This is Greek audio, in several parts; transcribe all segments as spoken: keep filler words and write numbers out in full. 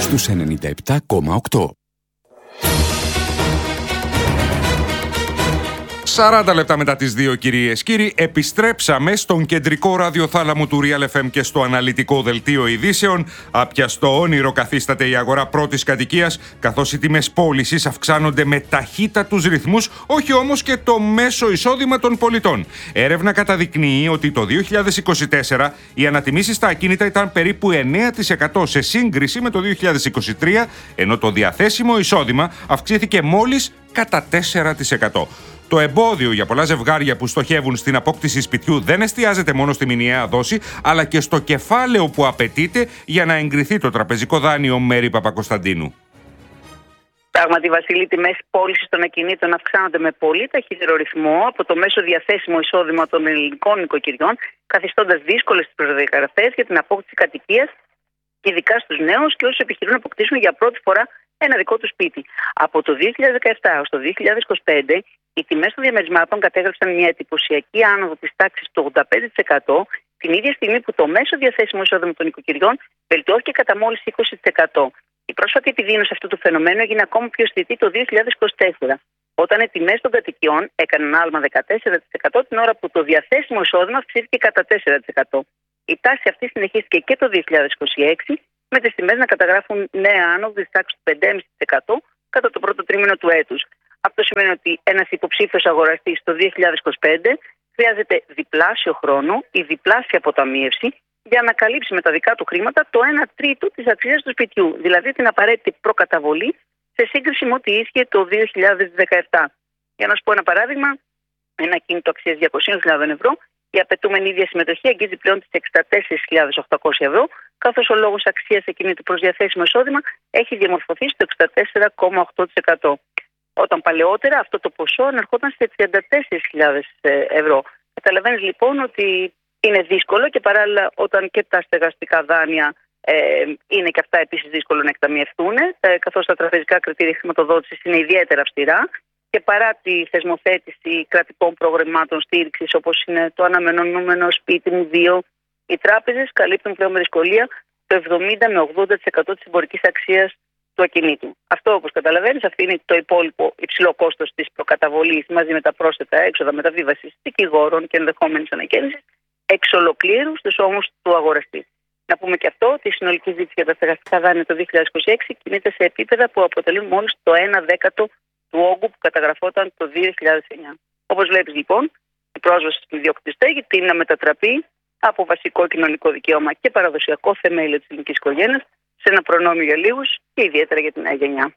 στους ενενήντα επτά κόμμα οκτώ. σαράντα λεπτά μετά τις δύο, κυρίες κύριοι, επιστρέψαμε στον κεντρικό ραδιοθάλαμο του Real εφ εμ και στο αναλυτικό δελτίο ειδήσεων. Άπιαστο όνειρο καθίσταται η αγορά πρώτης κατοικίας, καθώς οι τιμές πώλησης αυξάνονται με ταχύτατους ρυθμούς, όχι όμως και το μέσο εισόδημα των πολιτών. Έρευνα καταδεικνύει ότι το δύο χιλιάδες είκοσι τέσσερα οι ανατιμήσεις στα ακίνητα ήταν περίπου εννέα τοις εκατό σε σύγκριση με το δύο χιλιάδες είκοσι τρία, ενώ το διαθέσιμο εισόδημα αυξήθηκε μόλις κατά τέσσερα τοις εκατό. Το εμπόδιο για πολλά ζευγάρια που στοχεύουν στην απόκτηση σπιτιού δεν εστιάζεται μόνο στη μηνιαία δόση, αλλά και στο κεφάλαιο που απαιτείται για να εγκριθεί το τραπεζικό δάνειο. Μέρη Παπακοσταντίνου. Πράγματι, Βασίλη, οι τιμές πώλησης των ακινήτων αυξάνονται με πολύ ταχύτερο ρυθμό από το μέσο διαθέσιμο εισόδημα των ελληνικών νοικοκυριών, καθιστώντας δύσκολες τις προδιαγραφές για την απόκτηση κατοικίας, ειδικά στους νέους και όσους επιχειρούν να αποκτήσουν για πρώτη φορά ένα δικό του σπίτι. Από το δύο χιλιάδες δεκαεπτά έως το δύο χιλιάδες είκοσι πέντε, οι τιμές των διαμερισμάτων κατέγραψαν μια εντυπωσιακή άνοδο της τάξης του ογδόντα πέντε τοις εκατό, την ίδια στιγμή που το μέσο διαθέσιμο εισόδημα των νοικοκυριών βελτιώθηκε κατά μόλις είκοσι τοις εκατό. Η πρόσφατη επιδείνωση αυτού του φαινομένου έγινε ακόμα πιο αισθητή το δύο χιλιάδες είκοσι τέσσερα, όταν οι τιμές των κατοικιών έκαναν άλμα δεκατέσσερα τοις εκατό την ώρα που το διαθέσιμο εισόδημα αυξήθηκε κατά τέσσερα τοις εκατό. Η τάση αυτή συνεχίστηκε και το δύο χιλιάδες είκοσι έξι, με τις τιμές να καταγράφουν νέα άνοδο της τάξης του πέντε κόμμα πέντε τοις εκατό κατά το πρώτο τρίμηνο του έτους. Αυτό σημαίνει ότι ένας υποψήφιος αγοραστής το δύο χιλιάδες είκοσι πέντε χρειάζεται διπλάσιο χρόνο ή διπλάσια αποταμίευση για να καλύψει με τα δικά του χρήματα το ένα τρίτο της αξίας του σπιτιού, δηλαδή την απαραίτητη προκαταβολή σε σύγκριση με ό,τι ίσχυε το δύο χιλιάδες δεκαεπτά. Για να σου πω ένα παράδειγμα, ένα κίνητο αξίας διακόσιες χιλιάδες ευρώ, η απαιτούμενη ίδια συμμετοχή αγγίζει πλέον τις εξήντα τέσσερις χιλιάδες οκτακόσια ευρώ, καθώς ο λόγος αξίας ακινήτου προς διαθέσιμο εισόδημα έχει διαμορφωθεί στο εξήντα τέσσερα κόμμα οκτώ τοις εκατό. Όταν παλαιότερα αυτό το ποσό ανερχόταν σε τριάντα τέσσερις χιλιάδες ευρώ. Καταλαβαίνεις λοιπόν ότι είναι δύσκολο και παράλληλα όταν και τα στεγαστικά δάνεια ε, είναι και αυτά επίσης δύσκολο να εκταμιευτούν, ε, καθώς τα τραπεζικά κριτήρια χρηματοδότησης είναι ιδιαίτερα αυστηρά και παρά τη θεσμοθέτηση κρατικών προγραμμάτων στήριξης όπως είναι το αναμενόμενο σπίτι μου δύο, οι τράπεζες καλύπτουν πλέον με δυσκολία το εβδομήντα με ογδόντα τοις εκατό της εμπορικής αξίας του ακινήτου. Αυτό, όπως καταλαβαίνεις, αφήνει το υπόλοιπο υψηλό κόστος της προκαταβολής μαζί με τα πρόσθετα έξοδα μεταβίβασης δικηγόρων και ενδεχόμενης ανακαίνησης εξ ολοκλήρου στους ώμους του αγοραστή. Να πούμε και αυτό ότι η συνολική ζήτηση για τα στεγαστικά δάνεια το δύο χιλιάδες είκοσι έξι κινείται σε επίπεδα που αποτελούν μόλις το ένα δέκατο του όγκου που καταγραφόταν το δύο χιλιάδες εννιά. Όπως βλέπεις λοιπόν, η πρόσβαση στην ιδιόκτητη στέγη τείνει να μετατραπεί από βασικό κοινωνικό δικαίωμα και παραδοσιακό θεμέλιο της ελληνικής οικογένειας σε ένα προνόμιο για λίγους και ιδιαίτερα για την νέα γενιά.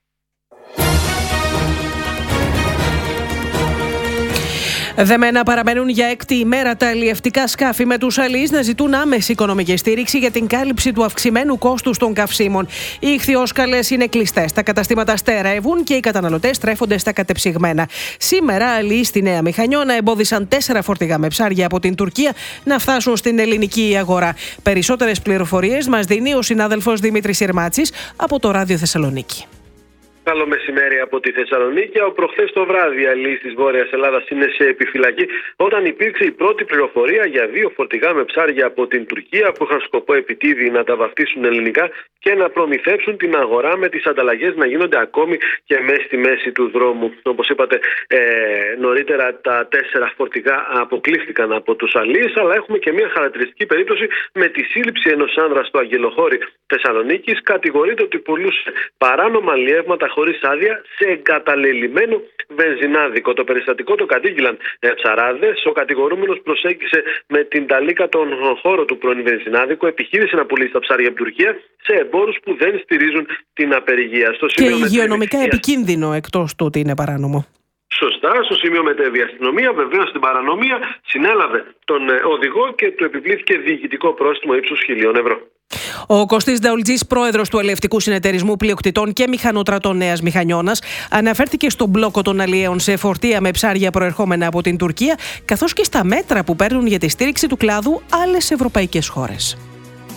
Δεμένα παραμένουν για έκτη ημέρα τα αλλιευτικά σκάφη, με τους αλλιείς να ζητούν άμεση οικονομική στήριξη για την κάλυψη του αυξημένου κόστους των καυσίμων. Οι ιχθυόσκαλες είναι κλειστές, τα καταστήματα στερεύουν και οι καταναλωτές στρέφονται στα κατεψυγμένα. Σήμερα, αλλιείς στη Νέα Μηχανιώνα εμπόδισαν τέσσερα φορτηγά με ψάρια από την Τουρκία να φτάσουν στην ελληνική αγορά. Περισσότερες πληροφορίες μας δίνει ο συνάδελφος Δημήτρης Συρμάτσης από το Ράδιο Θεσσαλονίκη. Καλό μεσημέρι από τη Θεσσαλονίκη. Ο προχθές το βράδυ, οι αλλιείς της Βόρειας Ελλάδας είναι σε επιφυλακή όταν υπήρξε η πρώτη πληροφορία για δύο φορτηγά με ψάρια από την Τουρκία που είχαν σκοπό επιτίδη να τα βαφτίσουν ελληνικά και να προμηθεύσουν την αγορά, με τις ανταλλαγές να γίνονται ακόμη και μέσα στη μέση του δρόμου. Όπως είπατε ε, νωρίτερα, τα τέσσερα φορτηγά αποκλείστηκαν από τους αλλιείς, αλλά έχουμε και μια χαρακτηριστική περίπτωση με τη σύλληψη ενός άνδρα στο Αγγελοχώρι Θεσσαλονίκης. Κατηγορείται ότι πουλούσε παράνομα αλλιεύματα χωρίς άδεια σε εγκαταλελειμμένο βενζινάδικο. Το περιστατικό το κατήγγειλαν ψαράδες. Ο κατηγορούμενος προσέγγισε με την ταλίκα τον χώρο του πρώην βενζινάδικου, επιχείρησε να πουλήσει τα ψάρια από την Τουρκία σε εμπόρους που δεν στηρίζουν την απεργία. Στο και υγειονομικά με... επικίνδυνο, εκτός του ότι είναι παράνομο. Σωστά, στο σημείο μετέβη η αστυνομία, βεβαίως στην παρανομία, συνέλαβε τον οδηγό και του επιβλήθηκε διοικητικό πρόστιμο ύψους χιλίων ευρώ. Ο Κωστής Νταουλτζής, πρόεδρος του Ελευτικού Συνεταιρισμού Πλειοκτητών και Μηχανοτρατών Νέας Μηχανιώνας, αναφέρθηκε στον μπλόκο των αλλιέων σε φορτία με ψάρια προερχόμενα από την Τουρκία, καθώς και στα μέτρα που παίρνουν για τη στήριξη του κλάδου άλλες ευρωπαϊκές χώρες.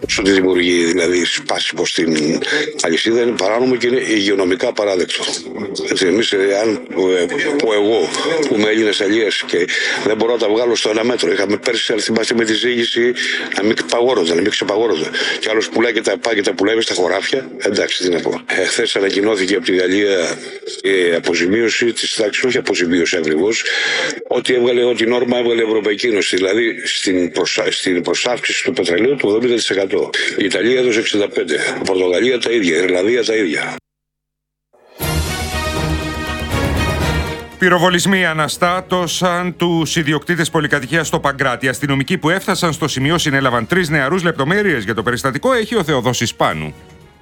όσο τη δημιουργεί δηλαδή σπάσιμο στην αλυσίδα, είναι παράνομο και είναι υγειονομικά παράδεκτο. Έτσι, εμείς, αν πω εγώ που είμαι Έλληνας αλλιές και δεν μπορώ να τα βγάλω στο ένα μέτρο, είχαμε πέρσι, αν θυμάστε, με τη ζήγηση να μην παγόρονται, να μην ξεπαγόρονται. Και άλλος πουλάει και τα πάει και τα πουλάει στα χωράφια. Εντάξει, τι να πω. Χθες ανακοινώθηκε από τη Γαλλία η αποζημίωση της τάξης, όχι αποζημίωση ακριβώς, ότι έβγαλε, ότι η νόρμα έβγαλε η Ευρωπαϊκή Ένωση. Δηλαδή στην, προσα... στην προσάυξηση του πετρελαίου του εβδομήντα τοις εκατό. Η Ιταλία έδωσε εξήντα πέντε τοις εκατό. Η Πορτογαλία τα ίδια. Η Ιρλανδία τα ίδια. Πυροβολισμοί αναστάτωσαν τους ιδιοκτήτες πολυκατοικίας στο Παγκράτη. Οι αστυνομικοί που έφτασαν στο σημείο συνέλαβαν τρεις νεαρούς. Λεπτομέρειες για το περιστατικό έχει ο Θεοδόσης Πάνου.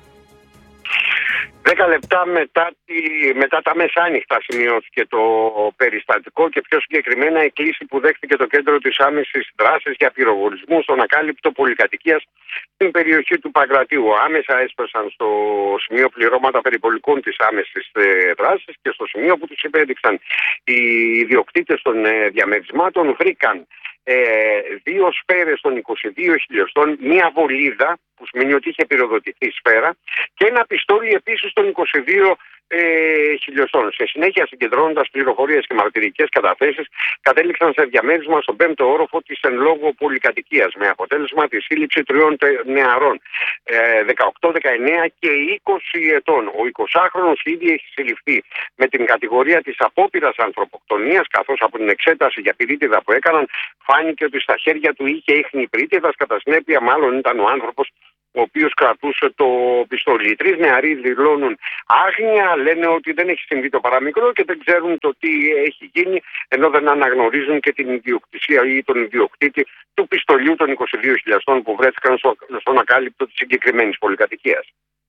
Δέκα λεπτά μετά, τη, μετά τα μεσάνυχτα σημειώθηκε το περιστατικό και πιο συγκεκριμένα η κλήση που δέχτηκε το κέντρο της άμεσης δράσης για πυροβολισμού στον ακάλυπτο πολυκατοικίας στην περιοχή του Παγκρατίου. Άμεσα έσπασαν στο σημείο πληρώματα περιπολικών της άμεσης δράσης και στο σημείο που τους υπέδειξαν οι ιδιοκτήτες των διαμερισμάτων βρήκαν ε, δύο σφαίρες των είκοσι δύο χιλιοστών, μία βολίδα που σημαίνει ότι είχε πυροδοτηθεί η σφαίρα και ένα πιστόλι επίσης των είκοσι δύο ε, χιλιοστών. Σε συνέχεια, συγκεντρώνοντας πληροφορίες και μαρτυρικές καταθέσεις, κατέληξαν σε διαμέρισμα στον πέμπτο όροφο της εν λόγω πολυκατοικίας με αποτέλεσμα τη σύλληψη τριών νεαρών ε, δεκαοκτώ, δεκαεννέα και είκοσι ετών. Ο εικοσάχρονος ήδη έχει συλληφθεί με την κατηγορία της απόπειρας ανθρωποκτονίας, καθώς από την εξέταση για πυρίτιδα που έκαναν φάνηκε ότι στα χέρια του είχε ίχνη πυρίτιδας, κατά συνέπεια μάλλον ήταν ο άνθρωπος ο οποίος κρατούσε το πιστόλι. Οι τρεις νεαροί δηλώνουν άγνοια, λένε ότι δεν έχει συμβεί το παραμικρό και δεν ξέρουν το τι έχει γίνει, ενώ δεν αναγνωρίζουν και την ιδιοκτησία ή τον ιδιοκτήτη του πιστολιού των είκοσι δύο χιλιοστών που βρέθηκαν στο, στον ακάλυπτο της συγκεκριμένης πολυκατοικίας.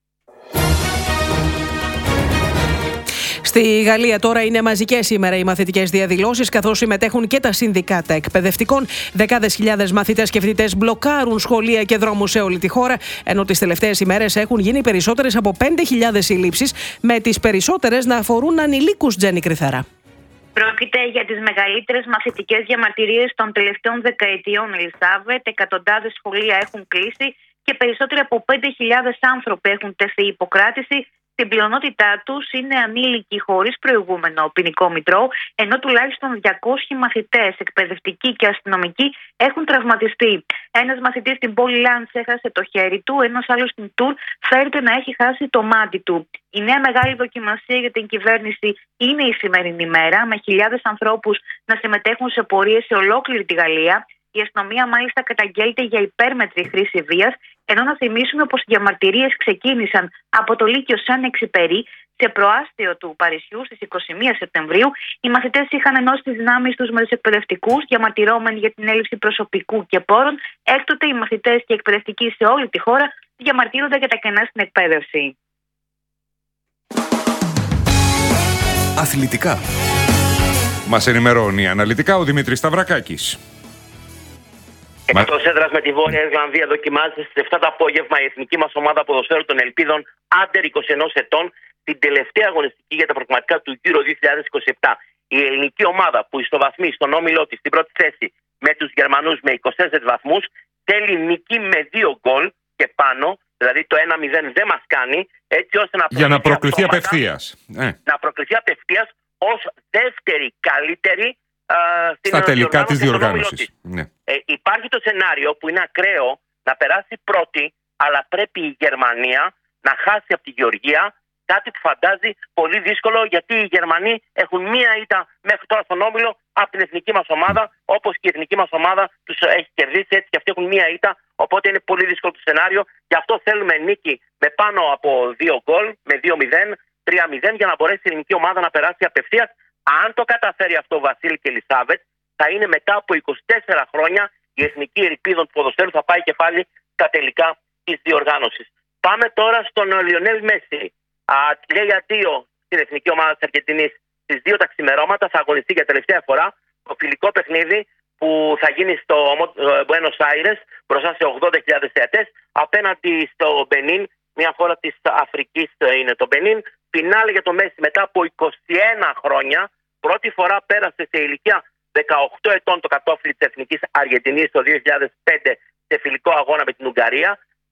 Στη Γαλλία τώρα είναι μαζικές σήμερα οι μαθητικές διαδηλώσεις, καθώς συμμετέχουν και τα συνδικάτα εκπαιδευτικών. Δεκάδες χιλιάδες μαθητές και φοιτητές μπλοκάρουν σχολεία και δρόμους σε όλη τη χώρα, ενώ τις τελευταίες ημέρες έχουν γίνει περισσότερες από πέντε χιλιάδες συλλήψεις, με τις περισσότερες να αφορούν ανηλίκους. Τζένι Κρυθαρά. Πρόκειται για τις μεγαλύτερες μαθητικές διαμαρτυρίες των τελευταίων δεκαετιών, Ελισάβετ. Εκατοντάδες σχολεία έχουν κλείσει και περισσότεροι από πέντε χιλιάδες άνθρωποι έχουν τεθεί υποκράτηση. Στην πλειονότητά τους είναι ανήλικοι χωρίς προηγούμενο ποινικό μητρό, ενώ τουλάχιστον διακόσιοι μαθητές, εκπαιδευτικοί και αστυνομικοί έχουν τραυματιστεί. Ένας μαθητής στην πόλη Λάνς έχασε το χέρι του, ένας άλλος στην Τουρ φέρεται να έχει χάσει το μάτι του. Η νέα μεγάλη δοκιμασία για την κυβέρνηση είναι η σημερινή μέρα, με χιλιάδες ανθρώπους να συμμετέχουν σε πορείες σε ολόκληρη τη Γαλλία. Η αστυνομία μάλιστα καταγγέλλεται για υπέρμετρη χρήση βίας, ενώ να θυμίσουμε πως οι διαμαρτυρίες ξεκίνησαν από το Λύκειο Σεν-Εξυπέρι σε προάστιο του Παρισιού στις είκοσι μία Σεπτεμβρίου. Οι μαθητές είχαν ενώσει τις δυνάμεις τους με τους εκπαιδευτικούς, διαμαρτυρώμενοι για την έλλειψη προσωπικού και πόρων. Έκτοτε οι μαθητές και οι εκπαιδευτικοί σε όλη τη χώρα διαμαρτύρονται για τα κενά στην εκπαίδευση. Αθλητικά. Μας ενημερώνει αναλυτικά ο Δημήτρης Σταυρακάκης. Εκτός έδρας με τη Βόρεια Ιρλανδία δοκιμάζεται στις επτά το απόγευμα η εθνική μας ομάδα ποδοσφαίρου των Ελπίδων άντερ είκοσι ένα ετών την τελευταία αγωνιστική για τα προγραμματικά του Euro δύο χιλιάδες είκοσι επτά. Η ελληνική ομάδα που ισοβαθμεί στον όμιλό της στην πρώτη θέση με τους Γερμανούς με είκοσι τέσσερις βαθμούς θέλει νίκη με δύο γκολ και πάνω, δηλαδή το ένα μηδέν δεν μας κάνει, έτσι ώστε να για να προκληθεί απευθείας. Ε. Να προκληθεί απευθείας ως δεύτερη καλύτερη στα τελικά της διοργάνωσης. Ναι. Ε, υπάρχει το σενάριο που είναι ακραίο να περάσει πρώτη, αλλά πρέπει η Γερμανία να χάσει από τη Γεωργία, κάτι που φαντάζει πολύ δύσκολο, γιατί οι Γερμανοί έχουν μία ήττα μέχρι τώρα στον όμιλο από την εθνική μας ομάδα, όπως και η εθνική μας ομάδα τους έχει κερδίσει, έτσι και αυτοί έχουν μία ήττα, οπότε είναι πολύ δύσκολο το σενάριο. Γι' αυτό θέλουμε νίκη με πάνω από δύο γκολ, με δύο μηδέν, τρία μηδέν, για να μπορέσει η ελληνική ομάδα να περάσει απευθείας. Αν το καταφέρει αυτό ο Βασίλη και Ελισάβετ, θα είναι μετά από είκοσι τέσσερα χρόνια η εθνική Ελπίδων του ποδοσφαίρου θα πάει και πάλι στα τελικά της διοργάνωσης. Πάμε τώρα στον Λιονέλ Μέση. Α, λέει αντίο στην εθνική ομάδα της Αργεντινής στις δύο τα ξημερώματα. Θα αγωνιστεί για τελευταία φορά το φιλικό παιχνίδι που θα γίνει στο Buenos Aires μπροστά σε ογδόντα χιλιάδες θεατές απέναντι στο Μπενίν, μια χώρα της Αφρικής είναι το Μπενίν. Φινάλε για το Μέση μετά από είκοσι ένα χρόνια. Πρώτη φορά πέρασε σε ηλικία δεκαοκτώ ετών το κατόφλι της εθνικής Αργεντινής το δύο χιλιάδες πέντε σε φιλικό αγώνα με την Ουγγαρία.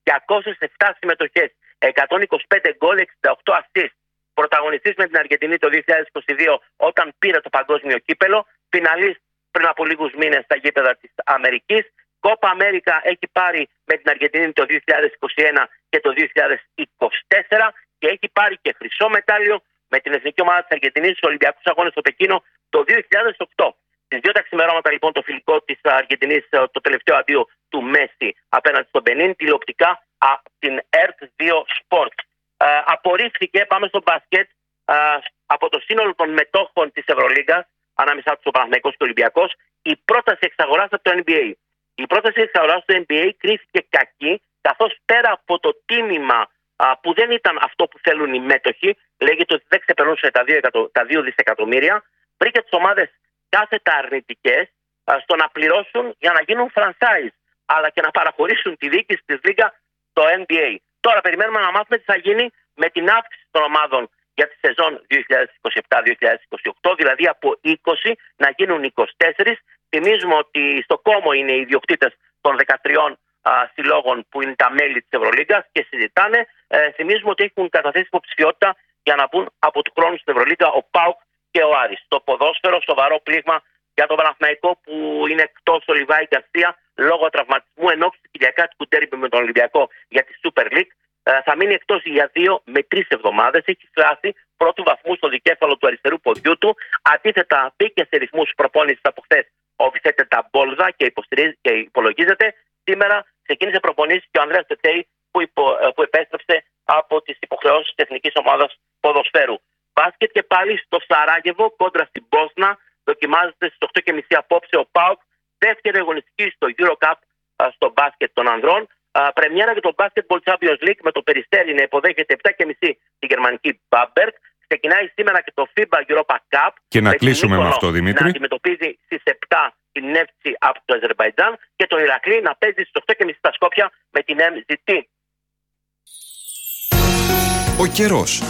διακόσιες επτά συμμετοχές, εκατόν είκοσι πέντε γκολ, εξήντα οκτώ assist. Πρωταγωνιστής με την Αργεντινή το δύο χιλιάδες είκοσι δύο όταν πήρε το παγκόσμιο κύπελο. Φιναλίστ πριν από λίγους μήνες στα γήπεδα της Αμερικής. Κόπα Αμέρικα έχει πάρει με την Αργεντινή το δύο χιλιάδες είκοσι ένα και το δύο χιλιάδες είκοσι τέσσερα και έχει πάρει και χρυσό μετάλλιο με την εθνική ομάδα της Αργεντινής στους Ολυμπιακούς Αγώνες στο Πεκίνο το δύο χιλιάδες οκτώ. Στις δύο τα ξημερώματα λοιπόν το φιλικό της Αργεντινής, το τελευταίο αντίο του Μέση απέναντι στον Μπενίν, τηλεοπτικά από την ΕΡΤ δύο Sports. Ε, απορρίφθηκε, πάμε στο μπάσκετ, ε, από το σύνολο των μετόχων της Ευρωλίγκας, ανάμεσά τους ο Παναθηναϊκός και ο Ολυμπιακός, η πρόταση εξαγοράς από το N B A. Η πρόταση εξαγοράς του N B A κρίθηκε κακή, καθώς πέρα από το τίμημα α, που δεν ήταν αυτό που θέλουν οι μέτοχοι, λέγεται ότι δεν ξεπερνούσε τα δύο, τα δύο δισεκατομμύρια, βρήκε τις ομάδες κάθετα αρνητικές α, στο να πληρώσουν για να γίνουν franchise, αλλά και να παραχωρήσουν τη διοίκηση της Λίγκα στο N B A. Τώρα περιμένουμε να μάθουμε τι θα γίνει με την αύξηση των ομάδων για τη σεζόν δύο χιλιάδες είκοσι επτά δύο χιλιάδες είκοσι οκτώ, δηλαδή από είκοσι να γίνουν είκοσι τέσσερα. Θυμίζουμε ότι στο Κόμο είναι οι ιδιοκτήτες των δεκατριών α, συλλόγων που είναι τα μέλη της Ευρωλίγκας και συζητάνε. Ε, θυμίζουμε ότι έχουν καταθέσει υποψηφιότητα για να μπουν από του χρόνου στην Ευρωλίγκα ο ΠΑΟΚ και ο Άρης. Το ποδόσφαιρο, σοβαρό πλήγμα για τον Παναθηναϊκό που είναι εκτός ο Λιβάη Γκαρσία λόγω τραυματισμού ενόψει του κυριακάτικου ντέρμπι με τον Ολυμπιακό για τη Super League. Ε, θα μείνει εκτός για δύο με τρεις εβδομάδες. Έχει φτάσει πρώτου βαθμού στο δικέφαλο του αριστερού ποδιού του. Αντίθετα, μπήκε σε ρυθμούς προπόνησης από χθες ο Βιτσέντε Ταμπόλδα και, και υπολογίζεται. Σήμερα ξεκίνησε προπονήσεις και ο Ανδρέας Τετέι που, υπο, που επέστρεψε από τις υποχρεώσεις της Εθνικής Ομάδας Ποδοσφαίρου. Μπάσκετ και πάλι στο Σαράγεβο κόντρα στην Μπόσνα. Δοκιμάζεται στις οκτώ και μισή απόψε ο ΠΑΟΚ. Δεύτερη αγωνιστική στο EuroCup στο μπάσκετ των ανδρών. Πρεμιέρα για το Basketball Champions League με το Περιστέρι να υποδέχεται επτά και μισή τη γερμανική Bamberg. Ξεκινάει σήμερα και το FIBA Europa Cup. Και να κλείσουμε με αυτό, Δημήτρη. Να αντιμετωπίζει στις επτά την Νεύτσι από το Αζερμπαϊτζάν και τον Ηρακλή να παίζει στις οκτώ και μισή στα Σκόπια με την εμ ζι τι. Ο καιρός.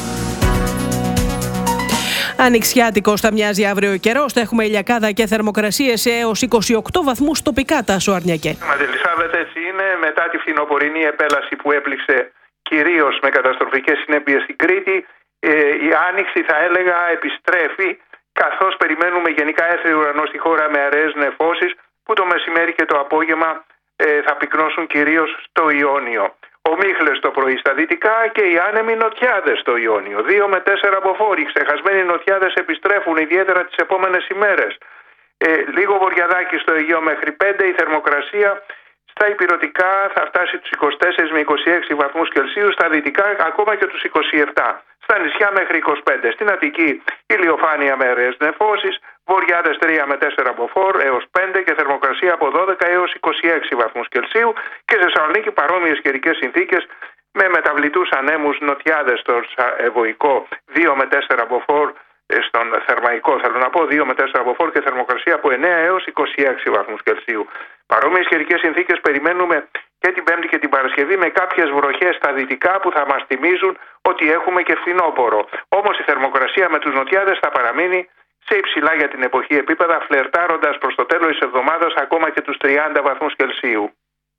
Ανοιξιάτικος θα μοιάζει αύριο ο καιρός. Θα έχουμε ηλιακάδα και θερμοκρασίες έως είκοσι οκτώ βαθμούς τοπικά, Τάσο Αρνιακέ. Μαντελισάβετε, έτσι είναι. Μετά τη φθινοπορεινή επέλαση που έπληξε κυρίως με καταστροφικές συνέπειες στην Κρήτη, ε, η άνοιξη θα έλεγα επιστρέφει, καθώς περιμένουμε γενικά έθριο ουρανό στη χώρα με αραιές νεφώσεις που το μεσημέρι και το απόγευμα ε, θα πυκνώσουν κυρίως στο Ιόνιο. Ομίχλες το πρωί στα δυτικά και οι άνεμοι νοτιάδες στο Ιόνιο. δύο με τέσσερα μποφόρ. Οι ξεχασμένοι νοτιάδες επιστρέφουν ιδιαίτερα τις επόμενες ημέρες. Ε, λίγο βορειαδάκι στο Αιγαίο μέχρι πέντε. Η θερμοκρασία στα ηπειρωτικά θα φτάσει τους είκοσι τέσσερα με είκοσι έξι βαθμούς Κελσίου. Στα δυτικά ακόμα και τους είκοσι επτά. Στα νησιά μέχρι είκοσι πέντε. Στην Αττική ηλιοφάνεια με αραιές νεφώσεις. Βορειάδες τρία με τέσσερα μποφόρ έως πέντε και θερμοκρασία από δώδεκα έως είκοσι έξι βαθμούς Κελσίου. Και σε Θεσσαλονίκη παρόμοιες καιρικές συνθήκες με μεταβλητούς ανέμους νοτιάδες στο Ευωικό δύο με τέσσερα μποφόρ, στον Θερμαϊκό θέλω να πω δύο με τέσσερα μποφόρ και θερμοκρασία από εννέα έως είκοσι έξι βαθμούς Κελσίου. Παρόμοιες καιρικές συνθήκες περιμένουμε και την Πέμπτη και την Παρασκευή με κάποιες βροχές στα δυτικά που θα μας θυμίζουν ότι έχουμε και φθινόπωρο. Όμως η θερμοκρασία με τους νοτιάδες θα παραμείνει σε υψηλά για την εποχή επίπεδα, φλερτάροντας προς το τέλος της εβδομάδας ακόμα και τους τριάντα βαθμούς Κελσίου.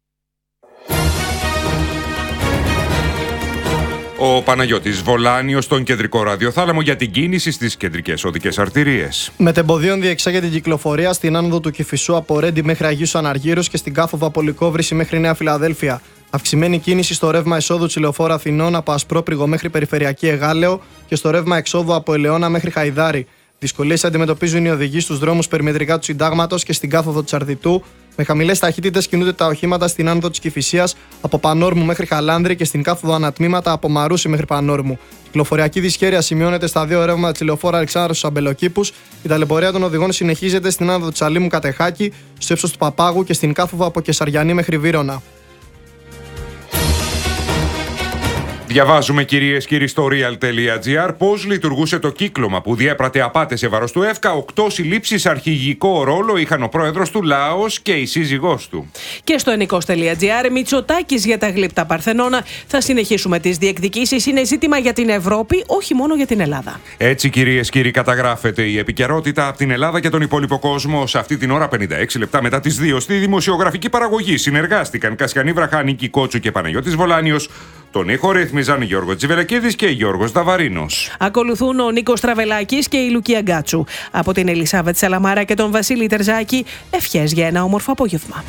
Ο Παναγιώτης Βολάνιος στον κεντρικό ραδιοθάλαμο για την κίνηση στις κεντρικές οδικές αρτηρίες. Μετεμποδίων διεξάγεται την κυκλοφορία στην άνοδο του Κηφισού από Ρέντι μέχρι Αγίους Αναργύρους και στην κάθοδο από Λυκόβρηση μέχρι Νέα Φιλαδέλφια. Αυξημένη κίνηση στο ρεύμα εσόδου Τσιλεοφόρα Αθηνών από Ασπρόπριγο μέχρι Περιφερειακή Εγάλεο και στο ρεύμα εξόδου από Ελαιώνα μέχρι Χαϊδάρη. Δυσκολίες αντιμετωπίζουν οι οδηγοί στους δρόμους περιμετρικά του Συντάγματος και στην κάθοδο της Αρδιτού. Με χαμηλές ταχύτητες κινούνται τα οχήματα στην άνοδο της Κηφισίας από Πανόρμου μέχρι Χαλάνδρη και στην κάθοδο ανατμήματα από Μαρούσι μέχρι Πανόρμου. Κυκλοφοριακή δυσχέρεια σημειώνεται στα δύο ρεύματα της Λεωφόρα Αλεξάνδρου στους Αμπελοκήπους. Η ταλαιπωρία των οδηγών συνεχίζεται στην άνοδο της Αλήμου Κατεχάκη, στο ύψος του Παπάγου και στην κάθοδο από Κεσαριανή μέχρι Βύρωνα. Διαβάζουμε, κυρίες και κύριοι, στο real.gr πώς λειτουργούσε το κύκλωμα που διέπρατε απάτες σε βάρος του ΕΦΚΑ. Οκτώ συλλήψεις, αρχηγικό ρόλο είχαν ο πρόεδρος του Λάος και η σύζυγός του. Και στο ενικός.gr, Μητσοτάκης για τα γλύπτα Παρθενώνα. Θα συνεχίσουμε τις διεκδικήσεις. Είναι ζήτημα για την Ευρώπη, όχι μόνο για την Ελλάδα. Έτσι, κυρίες και κύριοι, καταγράφεται η επικαιρότητα από την Ελλάδα και τον υπόλοιπο κόσμο. Σε αυτή την ώρα, πενήντα έξι λεπτά μετά τις δύο, στη δημοσιογραφική παραγωγή συνεργάστηκαν Κασιανή Βραχά, Νίκη Κότσου και Παναγιώτης Βολάνιος. Τον ήχο ρύθμιζαν Γιώργο Τσιβελεκίδης και Γιώργος Δαβαρίνος. Ακολουθούν ο Νίκος Τραβελάκης και η Λουκία Γκάτσου. Από την Ελισάβετ Σαλαμάρα και τον Βασίλη Τερζάκη, ευχές για ένα όμορφο απόγευμα.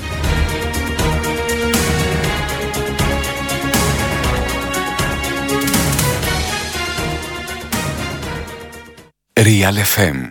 Real εφ εμ.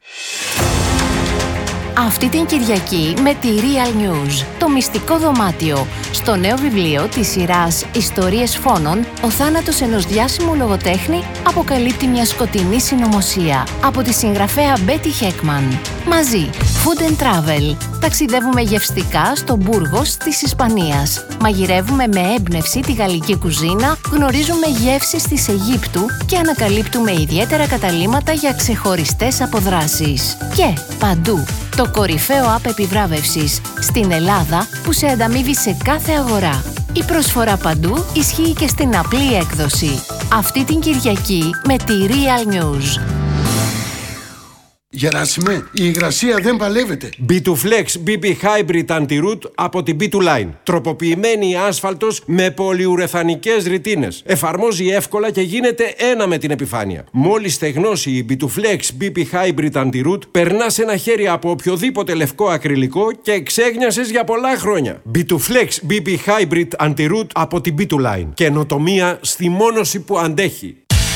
Αυτή την Κυριακή με τη Real News, το μυστικό δωμάτιο. Στο νέο βιβλίο της σειράς «Ιστορίες φόνων», ο θάνατος ενός διάσημου λογοτέχνη αποκαλύπτει μια σκοτεινή συνωμοσία από τη συγγραφέα Μπέτι Χέκμαν. Μαζί, Food and Travel. Ταξιδεύουμε γευστικά στο Μπούργος της Ισπανίας. Μαγειρεύουμε με έμπνευση τη γαλλική κουζίνα, γνωρίζουμε γεύσεις της Αιγύπτου και ανακαλύπτουμε ιδιαίτερα καταλύματα για ξεχωριστές αποδράσεις. Και παντού, το κορυφαίο app επιβράβευσης στην Ελλάδα που σε ανταμείβει σε κάθε αγορά. Η προσφορά παντού ισχύει και στην απλή έκδοση. Αυτή την Κυριακή με τη Real News. Γεράσιμε, η υγρασία δεν παλεύεται. μπι του Flex μπι πι Hybrid Anti-Root από την μπι του Line. Τροποποιημένη άσφαλτος με πολυουρεθανικές ρητίνες. Εφαρμόζει εύκολα και γίνεται ένα με την επιφάνεια. Μόλις στεγνώσει η μπι του Flex μπι πι Hybrid Anti-Root, περνάς ένα χέρι από οποιοδήποτε λευκό ακριλικό και ξέγνιασες για πολλά χρόνια. μπι του Flex μπι πι Hybrid Anti-Root από την μπι του Line. Καινοτομία στη μόνωση που αντέχει.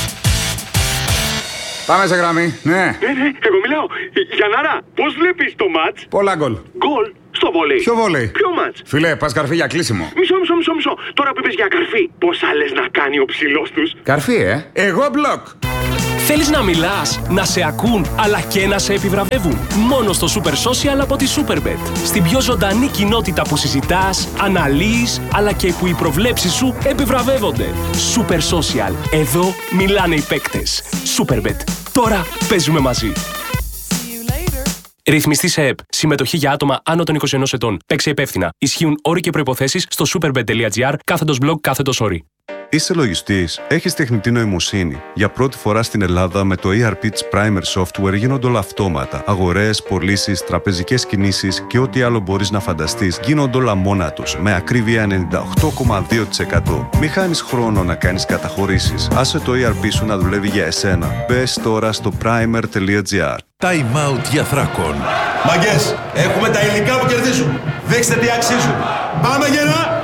Πάμε σε γραμμή, ναι. Ναι, ναι, εγώ μιλάω. Γιαννάρα, πώς βλέπεις το μάτς? Πολλά γκολ. Γκολ στο βόλεϊ. Ποιο βόλεϊ? Ποιο μάτς? Φίλε, πας καρφί για κλείσιμο. Μισό, μισό, μισό, μισό. Τώρα που είπες για καρφί, πόσα λες να κάνει ο ψηλός τους? Καρφί, ε. Εγώ μπλοκ. Θέλεις να μιλάς, να σε ακούν, αλλά και να σε επιβραβεύουν? Μόνο στο Super Social από τη Superbet. Στην πιο ζωντανή κοινότητα που συζητάς, αναλύεις, αλλά και που οι προβλέψεις σου επιβραβεύονται. Super Social. Εδώ μιλάνε οι παίκτες. Superbet. Τώρα παίζουμε μαζί. Ρυθμιστή σε ΕΠ. Συμμετοχή για άτομα άνω των είκοσι ενός ετών. Παίξε υπεύθυνα. Ισχύουν όροι και προϋποθέσεις στο superbet.gr κάθετος blog κάθετος όροι. Είσαι λογιστής, έχεις τεχνητή νοημοσύνη. Για πρώτη φορά στην Ελλάδα με το ι αρ πι της Primer Software γίνονται όλα αυτόματα. Αγορές, πωλήσεις, τραπεζικές κινήσεις και ό,τι άλλο μπορείς να φανταστείς γίνονται όλα μόνα τους, με ακρίβεια ενενήντα οκτώ κόμμα δύο τοις εκατό. Μη χάνεις χρόνο να κάνεις καταχωρήσεις. Άσε το ι αρ πι σου να δουλεύει για εσένα. Μπες τώρα στο primer.gr. Time out για Θράκον. Μαγκές, έχουμε τα υλικά που κερδίζουν. Δείξτε τι αξίζουν. Πάμε γερά!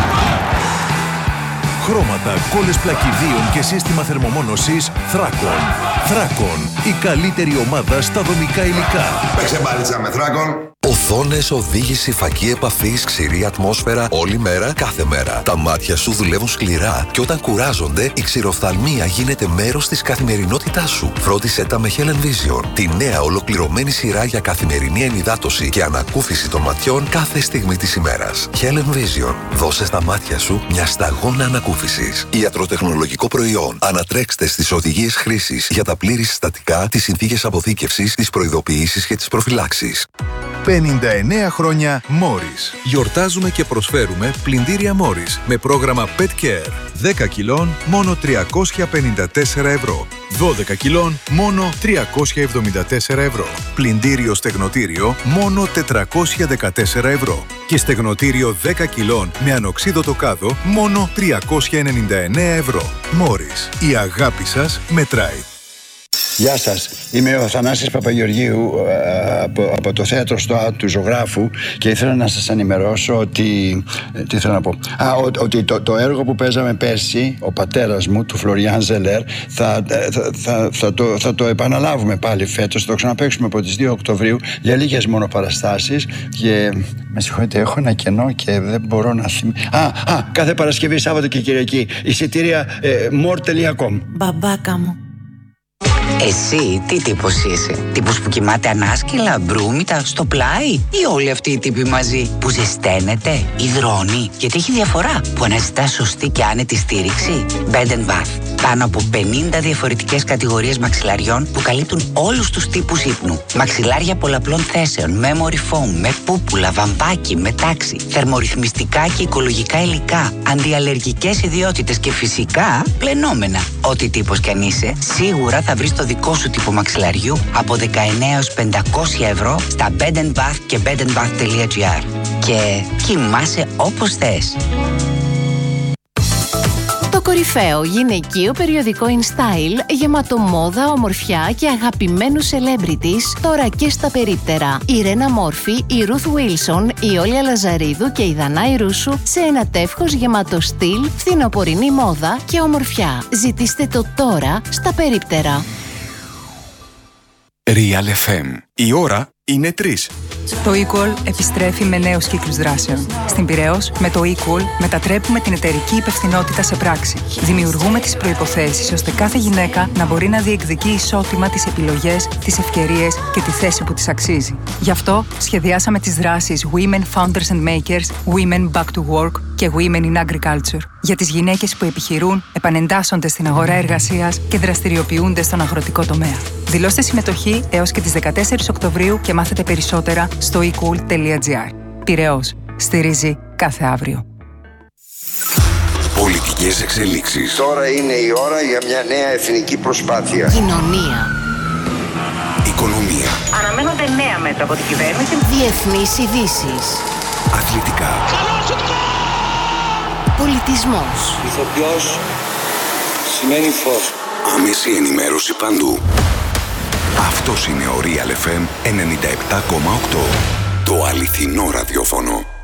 Χρώματα, κόλλες πλακιδίων και σύστημα θερμομόνωσης Θράκον. Θράκον, η καλύτερη ομάδα στα δομικά υλικά. Παίξε μπάλιτσα με Θράκον. Οθόνες, οδήγηση, φακή επαφής, ξηρή ατμόσφαιρα, όλη μέρα, κάθε μέρα. Τα μάτια σου δουλεύουν σκληρά και όταν κουράζονται, η ξηροφθαλμία γίνεται μέρος της καθημερινότητάς σου. Φρόντισε τα με Helen Vision, τη νέα ολοκληρωμένη σειρά για καθημερινή ενυδάτωση και ανακούφιση των ματιών κάθε στιγμή της ημέρας. Helen Vision, δώσε στα μάτια σου μια σταγόνα ανακούφισης. Ιατροτεχνολογικό προϊόν. Ανατρέξτε στις οδηγίες χρήσης για τα πλήρη συστατικά, τις συνθήκες αποθήκευσης, τις προειδοποιήσεις και τις προφυλάξεις. πενήντα εννέα χρόνια Morris. Γιορτάζουμε και προσφέρουμε πλυντήρια Morris με πρόγραμμα Pet Care. δέκα κιλών μόνο τριακόσια πενήντα τέσσερα ευρώ. δώδεκα κιλών μόνο τριακόσια εβδομήντα τέσσερα ευρώ. Πλυντήριο στεγνοτήριο μόνο τετρακόσια δεκατέσσερα ευρώ. Και στεγνοτήριο δέκα κιλών με ανοξίδωτο κάδο μόνο τριακόσια ενενήντα εννέα ευρώ. Morris. Η αγάπη σας μετράει. Γεια σας, είμαι ο Θανάσης Παπαγεωργίου από, από το θέατρο στο ΑΤ του Ζωγράφου και ήθελα να σας ενημερώσω ότι, τι θέλω να πω, Α, ο, ότι το, το έργο που παίζαμε πέρσι, ο πατέρας μου, του Φλωριάν Ζελέρ, θα, θα, θα, θα, το, θα το επαναλάβουμε πάλι φέτος, θα το ξαναπαίξουμε από τις δύο Οκτωβρίου για λίγες μόνο παραστάσεις και με συγχωρείτε, έχω ένα κενό και δεν μπορώ να θυμηθώ. Α, α, κάθε Παρασκευή, Σάββατο και Κυριακή, εισιτήρια ε, more τελεία com. Μπαμπάκα μου. Εσύ τι τύπος είσαι? Τύπος που κοιμάται ανάσκελα, μπρούμητα, στο πλάι? Ή όλοι αυτοί οι τύποι μαζί που ζεσταίνεται, υδρώνει? Γιατί έχει διαφορά που αναζητά σωστή και άνετη στήριξη. Bed and Bath. Πάνω από πενήντα διαφορετικές κατηγορίες μαξιλαριών που καλύπτουν όλους τους τύπους ύπνου. Μαξιλάρια πολλαπλών θέσεων, memory foam, με πούπουλα, βαμπάκι, με τάξη, θερμορυθμιστικά και οικολογικά υλικά, αντιαλλεργικές ιδιότητες και φυσικά πλενόμενα. Ό,τι τύπος κι αν είσαι, σίγουρα θα βρεις το δικό σου τύπο μαξιλαριού από δεκαεννέα έως πεντακόσια ευρώ στα Bed and Bath και bedandbath.gr. Και κοιμάσαι όπως θες. Το κορυφαίο γυναικείο περιοδικό InStyle, γεμάτο μόδα, ομορφιά και αγαπημένους celebrities, τώρα και στα περίπτερα. Η Ρένα Μόρφη, η Ruth Wilson, η Όλια Λαζαρίδου και η Δανάη Ρούσου σε ένα τεύχος γεμάτο στυλ, φθινοπορεινή μόδα και ομορφιά. Ζητήστε το τώρα στα περίπτερα. Real εφ εμ. Η ώρα είναι τρεις. Το eQual επιστρέφει με νέους κύκλους δράσεων. Στην Πειραιώς, με το eQual μετατρέπουμε την εταιρική υπευθυνότητα σε πράξη. Δημιουργούμε τις προϋποθέσεις ώστε κάθε γυναίκα να μπορεί να διεκδικεί ισότιμα τις επιλογές, τις ευκαιρίες και τη θέση που της αξίζει. Γι' αυτό σχεδιάσαμε τις δράσεις Women Founders and Makers, Women Back to Work και Women in Agriculture για τις γυναίκες που επιχειρούν, επανεντάσσονται στην αγορά εργασίας και δραστηριοποιούνται στον αγροτικό τομέα. Δηλώστε συμμετοχή έως και τις δεκατέσσερις Οκτωβρίου και μάθετε περισσότερα στο ecool τελεία gr. Πειραιώς. Στηρίζει κάθε αύριο. Πολιτικές εξελίξεις. Τώρα είναι η ώρα για μια νέα εθνική προσπάθεια. Κοινωνία. Οικονομία. Αναμένονται νέα μέτρα από την κυβέρνηση. Διεθνείς ειδήσεις. Αθλητικά. Πολιτισμός. Ηθοποιός σημαίνει φως. Άμεση ενημέρωση παντού. Αυτός είναι ο Real εφ εμ ενενήντα επτά κόμμα οκτώ. Το αληθινό ραδιόφωνο.